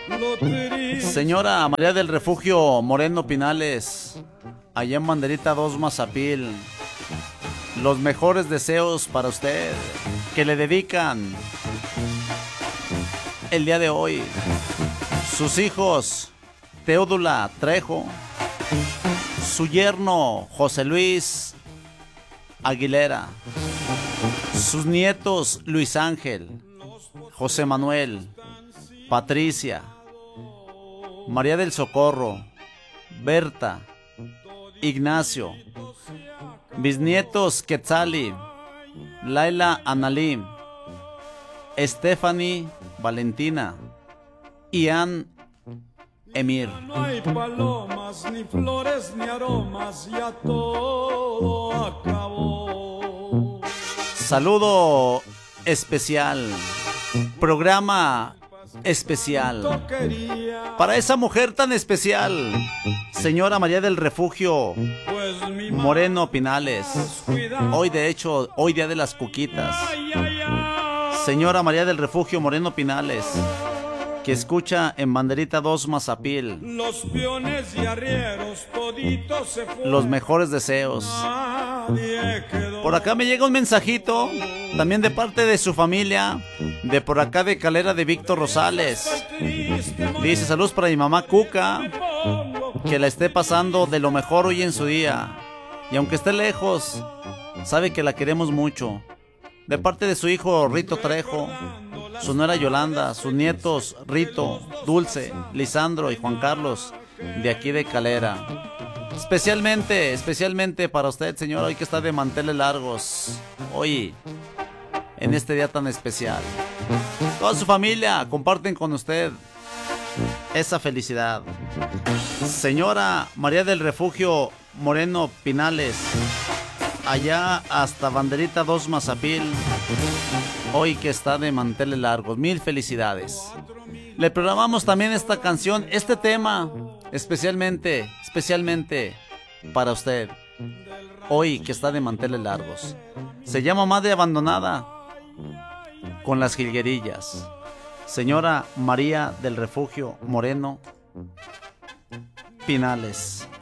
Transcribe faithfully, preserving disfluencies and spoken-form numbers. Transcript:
Señora María del Refugio Moreno Pinales, allá en Banderita dos Mazapil, los mejores deseos para usted que le dedican el día de hoy sus hijos Teodula Trejo, su yerno José Luis Aguilera, sus nietos Luis Ángel, José Manuel, Patricia, María del Socorro, Berta, Ignacio, bisnietos Quetzali, Laila Analí, Stephanie Valentina, Ian Emir. No hay palomas, ni flores, ni aromas, ya todo acabó. Saludo especial, programa especial para esa mujer tan especial, señora María del Refugio Moreno Pinales. Hoy de hecho, hoy día de las cuquitas. Señora María del Refugio Moreno Pinales, que escucha en Banderita dos Mazapil. Los peones y arrieros toditos se fueron. Los mejores deseos. Por acá me llega un mensajito, también de parte de su familia, de por acá de Calera de Víctor Rosales. Dice: saludos para mi mamá Cuca, que la esté pasando de lo mejor hoy en su día. Y aunque esté lejos, sabe que la queremos mucho. De parte de su hijo Rito Trejo, su nuera Yolanda, sus nietos Rito, Dulce, Lisandro y Juan Carlos, de aquí de Calera. Especialmente, especialmente para usted, señora, hoy que está de manteles largos, hoy, en este día tan especial. Toda su familia comparten con usted esa felicidad. Señora María del Refugio Moreno Pinales, allá hasta Banderita dos Mazapil, hoy que está de manteles largos, mil felicidades. Le programamos también esta canción, este tema, especialmente, especialmente para usted, hoy que está de manteles largos. Se llama Madre Abandonada, con las jilguerillas. Señora María del Refugio Moreno Pinales.